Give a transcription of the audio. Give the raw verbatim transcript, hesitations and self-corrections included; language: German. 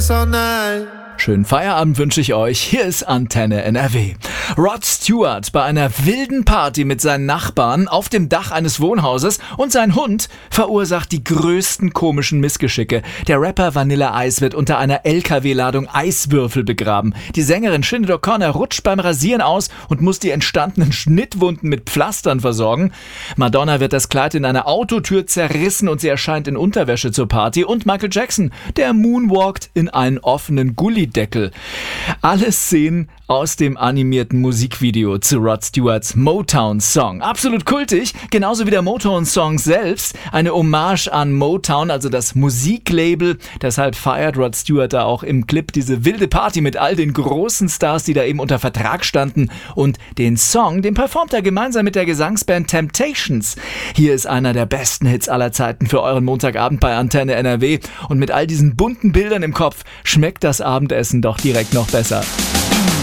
this all night. Schönen Feierabend wünsche ich euch. Hier ist Antenne N R W. Rod Stewart bei einer wilden Party mit seinen Nachbarn auf dem Dach eines Wohnhauses und sein Hund verursacht die größten komischen Missgeschicke. Der Rapper Vanilla Ice wird unter einer L K W-Ladung Eiswürfel begraben. Die Sängerin Sinead O'Connor rutscht beim Rasieren aus und muss die entstandenen Schnittwunden mit Pflastern versorgen. Madonna wird das Kleid in einer Autotür zerrissen und sie erscheint in Unterwäsche zur Party. Und Michael Jackson, der moonwalkt in einen offenen Gullideckel. Alles Szenen aus dem animierten Musikvideo zu Rod Stewarts Motown-Song. Absolut kultig, genauso wie der Motown-Song selbst. Eine Hommage an Motown, also das Musiklabel. Deshalb feiert Rod Stewart da auch im Clip diese wilde Party mit all den großen Stars, die da eben unter Vertrag standen. Und den Song, den performt er gemeinsam mit der Gesangsband Temptations. Hier ist einer der besten Hits aller Zeiten für euren Montagabend bei Antenne N R W. Und mit all diesen bunten Bildern im Kopf schmeckt das Abendessen doch direkt noch besser.